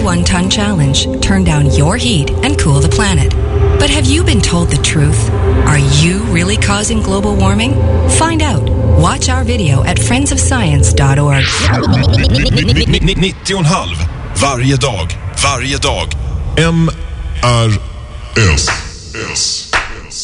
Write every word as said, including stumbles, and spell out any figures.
thirty-one ton challenge, turn down your heat and cool the planet. But have you been told the truth? Are you really causing global warming? Find out. Watch our video at friends of science dot org. nittio och en halv varje dag, varje dag. M R S S